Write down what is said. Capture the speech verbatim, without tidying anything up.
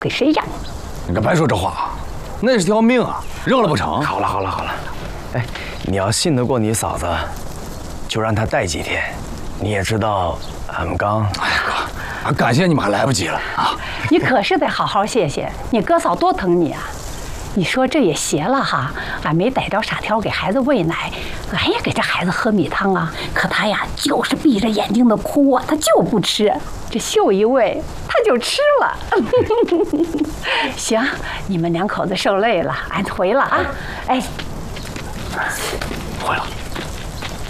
给谁养？ 你可别说这话，那是条命啊，扔了不成？ 好了好了好了，哎，你要信得过你嫂子，就让她带几天。你也知道，俺们刚…… 哎呀哥，感谢你们还来不及了啊！ 你可是得好好谢谢你哥嫂多疼你啊！你说这也邪了哈，俺没逮着傻条给孩子喂奶，俺也给这孩子喝米汤啊，可他呀就是闭着眼睛的哭啊，他就不吃。这秀一喂，他就吃了。行，你们两口子受累了，俺回了啊。哎， 回了。